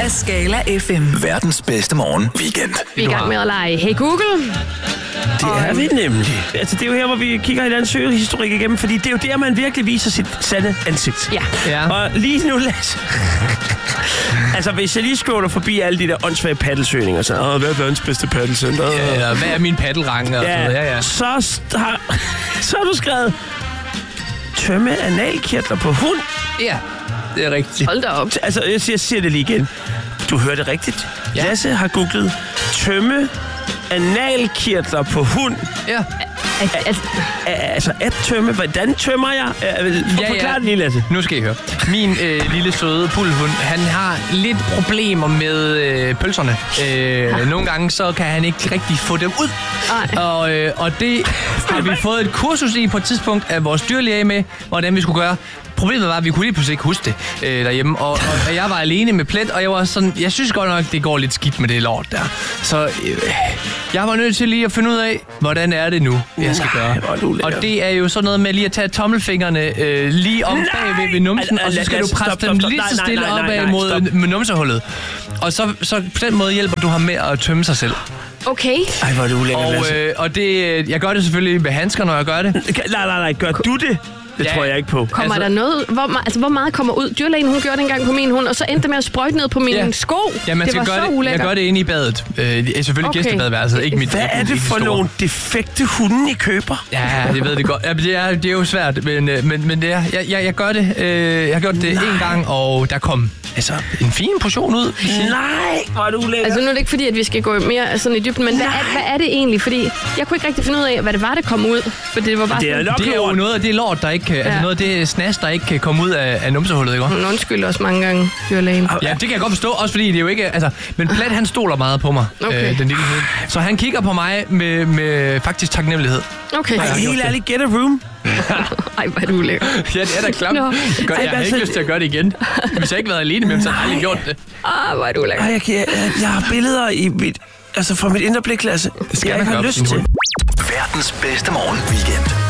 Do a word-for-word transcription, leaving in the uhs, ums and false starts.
af Skala F M. Verdens bedste morgen weekend. Vi er i gang med at lege Hey Google. Det er vi nemlig. Altså, det er jo her, hvor vi kigger hinandens søgehistorik igennem, fordi det er jo der, man virkelig viser sit sande ansigt. Ja. ja. Og lige nu, Lasse... altså, hvis jeg lige scroller forbi alle de der åndssvage paddelsøgninger, så åh, hvad er verdens bedste paddelsøgning? Ja, ja, hvad er min paddelrang? Og ja, ja, ja. Så, har, så har du skrevet... Tømme analkirtler på hund. Ja, det er rigtigt. Hold da op. Altså, jeg siger, jeg siger det lige igen. Du hørte det rigtigt. Ja. Lasse har googlet tømme analkirtler på hund. Ja. Al- al- Altså, at tømme. Hvordan tømmer jeg? For, Ja, forklar ja. det lige, Lasse. Nu skal I høre. Min øh, lille søde pudelhund, han har lidt problemer med øh, pølserne. Øh, nogle gange så kan han ikke rigtig få dem ud. Ej. Og, øh, og det har vi fået et kursus i på et tidspunkt af vores dyrlæge med, hvordan vi skulle gøre. Problemet var, at vi kunne lige pludselig ikke huske det øh, derhjemme, og, og jeg var alene med plet, og jeg var sådan, jeg synes godt nok, det går lidt skidt med det lort der. Så øh, jeg var nødt til lige at finde ud af, hvordan er det nu, jeg skal gøre. Og det er jo sådan noget med lige at tage tommelfingrene øh, lige om bag ved, ved numsen, Al- og så al- skal al- du presse stop, dem stop, stop. lige så Nej, stille nej, nej, opad nej, mod stop. med numsehullet. Og så, så på den måde hjælper du ham med at tømme sig selv. Okay. Ej, hvor er det ulækkert, Og, Lasse. øh, og det, jeg gør det selvfølgelig med handsker, når jeg gør det. Nej, nej, nej. Gør du det? Det Ja. tror jeg ikke på. Kommer Altså- der noget... Hvor, me- altså, hvor meget kommer ud? Dyrlægen, hun gjorde det engang på min hund, og så endte det med at sprøjte ned på mine Ja. sko. Ja, man det skal var gøre så det, jeg ulækkert. gør det inde i badet. Øh, selvfølgelig Okay. gæstebadeværelset, ikke mit. Hvad ikke er mit- det ikke for mit store. nogle defekte hunde, I køber? Ja, jeg ved det godt. Ja, det, er, det er jo svært, men, øh, men, men det er, jeg, jeg, jeg gør det. Øh, jeg har gjort det en gang, og der kom altså en fin portion ud. Nej, hvor er det ulækkert. Altså, nu er det ikke fordi, at vi skal gå mere sådan i dybden, men hvad er, hvad er det egentlig? Fordi jeg kunne ikke rigtig finde ud af, hvad det var, der kom ud. For det var bare Det er sådan... nok Det er jo lort. noget af det lort, der ikke kan, altså Ja. noget af det snas, der ikke kan komme ud af, af numsehullet, ikke? Hun undskylder også mange gange, dyrlægen. Ja, det kan jeg godt forstå, også fordi det er jo ikke, altså, men Plat han stoler meget på mig, Okay. øh, den lille hund. Så han kigger på mig med, med faktisk taknemmelighed. Okay. Ej, helt ærligt, get a room. Ej, hvor er det ulækkert. Ja, det er da klamt. Nå. Jeg, gør, Ej, jeg har altså- ikke lyst til at gøre det igen. Hvis jeg ikke havde været alene med ham, så har jeg aldrig gjort det. Ah, hvor er det ulækkert. Ej, jeg, kan, jeg, jeg har billeder i mit... Altså, fra mit indre blik, Lasse. Det skal jeg man ikke gøre har på lyst sin til. hund. Verdens bedste morgen weekend.